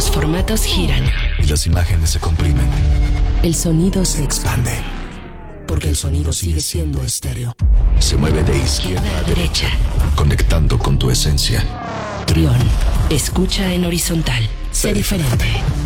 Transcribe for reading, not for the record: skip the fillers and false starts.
Los formatos giran. Y las imágenes se comprimen. El sonido se Expande. porque el sonido sigue siendo estéreo. Se mueve de izquierda a Derecha. conectando con tu esencia. Trión. Escucha en horizontal. Sé diferente.